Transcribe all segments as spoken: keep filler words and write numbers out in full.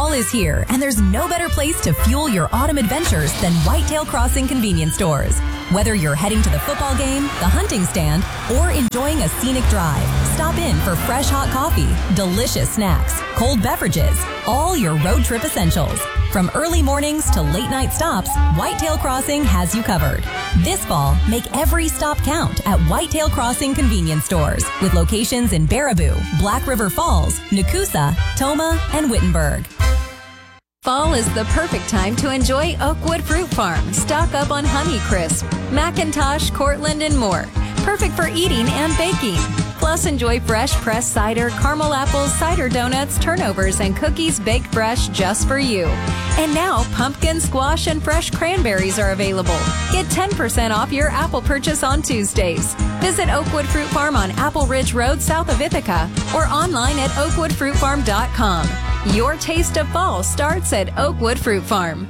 Fall is here, and there's no better place to fuel your autumn adventures than Whitetail Crossing convenience stores. Whether you're heading to the football game, the hunting stand, or enjoying a scenic drive, stop in for fresh hot coffee, delicious snacks, cold beverages, all your road trip essentials. From early mornings to late night stops, Whitetail Crossing has you covered. This fall, make every stop count at Whitetail Crossing convenience stores with locations in Baraboo, Black River Falls, Nakusa, Toma, and Wittenberg. Fall is the perfect time to enjoy Oakwood Fruit Farm. Stock up on Honeycrisp, Macintosh, Cortland, and more. Perfect for eating and baking. Plus, enjoy fresh pressed cider, caramel apples, cider donuts, turnovers, and cookies baked fresh just for you. And now, pumpkin, squash, and fresh cranberries are available. Get ten percent off your apple purchase on Tuesdays. Visit Oakwood Fruit Farm on Apple Ridge Road south of Ithaca or online at oakwood fruit farm dot com. Your taste of fall starts at Oakwood Fruit Farm.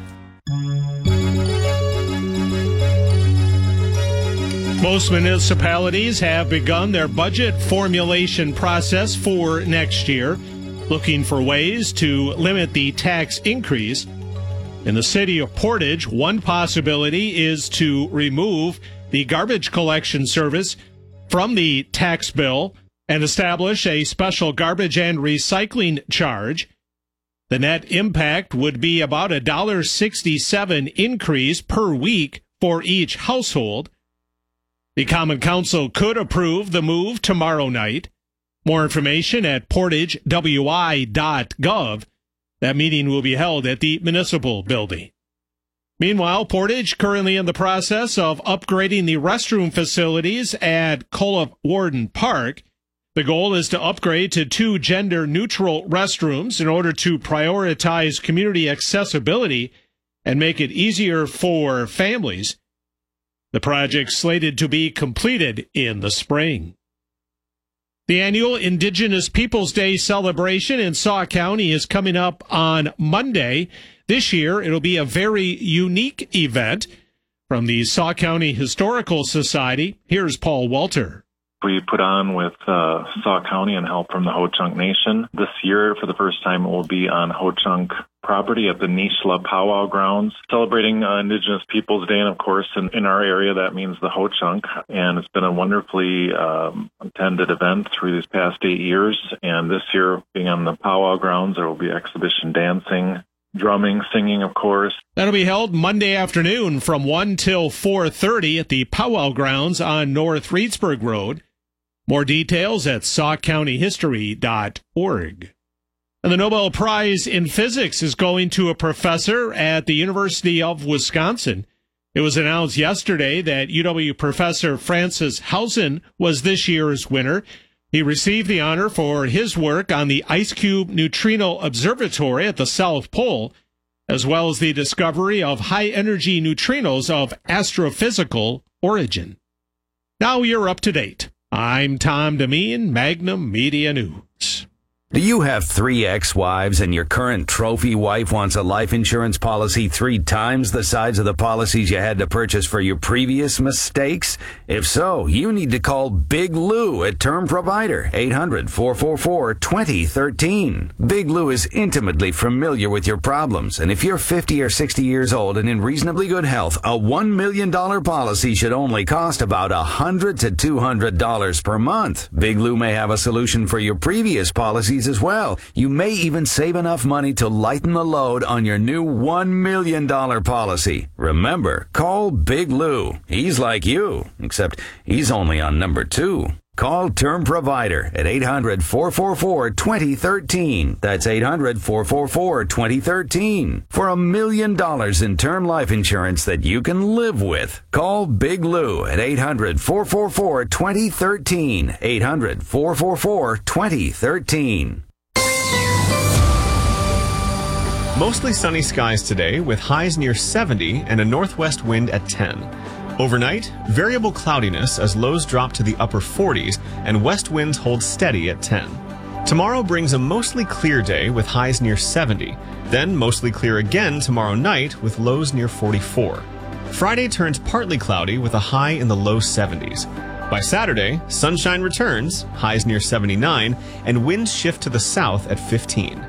Most municipalities have begun their budget formulation process for next year, looking for ways to limit the tax increase. In the city of Portage, one possibility is to remove the garbage collection service from the tax bill and establish a special garbage and recycling charge. The net impact would be about a one dollar and sixty-seven cents increase per week for each household. The Common Council could approve the move tomorrow night. More information at portage w i dot gov. That meeting will be held at the municipal building. Meanwhile, Portage currently in the process of upgrading the restroom facilities at Coliff Warden Park. The goal is to upgrade to two gender-neutral restrooms in order to prioritize community accessibility and make it easier for families. The project slated to be completed in the spring. The annual Indigenous Peoples Day celebration in Sauk County is coming up on Monday. This year, it'll be a very unique event. From the Sauk County Historical Society, here's Paul Walter. We put on with uh, Sauk County and help from the Ho-Chunk Nation. This year, for the first time, it will be on Ho-Chunk property at the Nishla Powwow Grounds, celebrating uh, Indigenous Peoples Day. And of course, in, in our area, that means the Ho-Chunk. And it's been a wonderfully um, attended event through these past eight years. And this year, being on the Powwow Grounds, there will be exhibition dancing, drumming, singing, of course. That'll be held Monday afternoon from one till four thirty at the Powwow Grounds on North Reedsburg Road. More details at sauk county history dot org. And the Nobel Prize in Physics is going to a professor at the University of Wisconsin. It was announced yesterday that U W professor Francis Hausen was this year's winner. He received the honor for his work on the Ice Cube Neutrino Observatory at the South Pole, as well as the discovery of high-energy neutrinos of astrophysical origin. Now you're up to date. I'm Tom Demeen, Magnum Media News. Do you have three ex-wives and your current trophy wife wants a life insurance policy three times the size of the policies you had to purchase for your previous mistakes? If so, you need to call Big Lou at Term Provider, eight hundred, four four four, two zero one three. Big Lou is intimately familiar with your problems, and if you're fifty or sixty years old and in reasonably good health, a one million dollars policy should only cost about one hundred to two hundred dollars per month. Big Lou may have a solution for your previous policies as well. You may even save enough money to lighten the load on your new one million dollars policy. Remember, call Big Lou. He's like you, except he's only on number two. Call Term Provider at eight hundred, four four four, two zero one three. That's eight hundred, four four four, two zero one three. For a million dollars in term life insurance that you can live with. Call Big Lou at eight hundred, four four four, two zero one three. eight hundred, four four four, two zero one three. Mostly sunny skies today with highs near seventy and a northwest wind at ten. Overnight, variable cloudiness as lows drop to the upper forties and west winds hold steady at ten. Tomorrow brings a mostly clear day with highs near seventy, then mostly clear again tomorrow night with lows near forty-four. Friday turns partly cloudy with a high in the low seventies. By Saturday, sunshine returns, highs near seventy-nine, and winds shift to the south at fifteen.